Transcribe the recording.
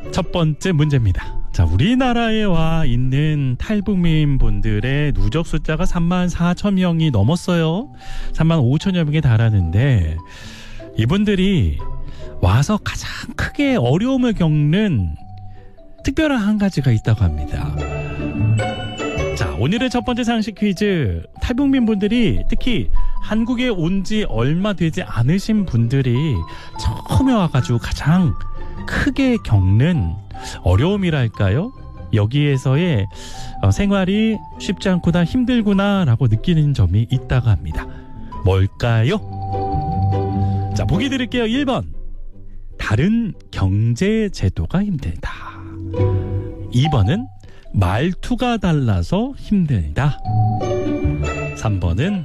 첫 번째 문제입니다. 자, 우리나라에 와 있는 탈북민 분들의 누적 숫자가 34,000명이 넘었어요. 35,000여 명에 달하는데 이분들이 와서 가장 크게 어려움을 겪는 특별한 한 가지가 있다고 합니다. 자, 오늘의 첫 번째 상식 퀴즈. 탈북민 분들이 특히 한국에 온 지 얼마 되지 않으신 분들이 처음에 와가지고 가장 크게 겪는 어려움이랄까요? 여기에서의 생활이 쉽지 않구나, 힘들구나 라고 느끼는 점이 있다고 합니다. 뭘까요? 자, 보기 드릴게요. 1번, 다른 경제 제도가 힘들다. 2번은 말투가 달라서 힘들다. 3번은